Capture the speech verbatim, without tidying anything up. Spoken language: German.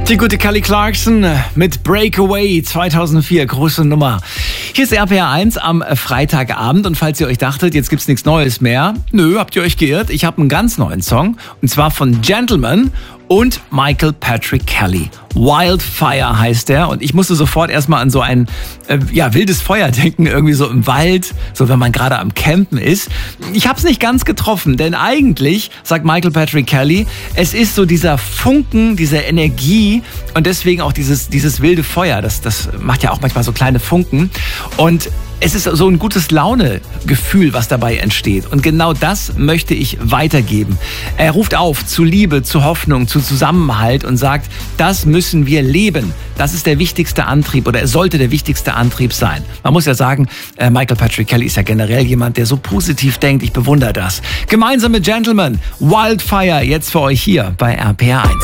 Die gute Kelly Clarkson mit Breakaway zweitausendvier, große Nummer. Hier ist R P R eins am Freitagabend und falls ihr euch dachtet, jetzt gibt's nichts Neues mehr. Nö, habt ihr euch geirrt. Ich habe einen ganz neuen Song und zwar von Gentleman und Michael Patrick Kelly. Wildfire heißt der und ich musste sofort erstmal an so ein äh, ja, wildes Feuer denken, irgendwie so im Wald, so wenn man gerade am Campen ist. Ich habe es nicht ganz getroffen, denn eigentlich, sagt Michael Patrick Kelly, es ist so dieser Funken, diese Energie und deswegen auch dieses, dieses wilde Feuer, das, das macht ja auch manchmal so kleine Funken und es ist so ein gutes Laune-Gefühl, was dabei entsteht. Und genau das möchte ich weitergeben. Er ruft auf zu Liebe, zu Hoffnung, zu Zusammenhalt und sagt, das müssen wir leben. Das ist der wichtigste Antrieb oder es sollte der wichtigste Antrieb sein. Man muss ja sagen, Michael Patrick Kelly ist ja generell jemand, der so positiv denkt. Ich bewundere das. Gemeinsam mit Gentleman, Wildfire, jetzt für euch hier bei R P R eins.